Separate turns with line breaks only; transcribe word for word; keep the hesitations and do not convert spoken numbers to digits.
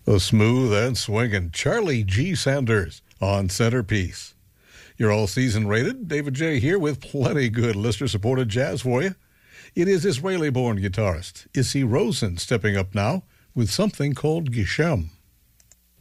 A smooth and swinging Charlie G. Sanders on Centerpiece. You're all season rated. David J. here with plenty good listener-supported jazz for you. It is Israeli-born guitarist Issi Rosen stepping up now with something called Geshem.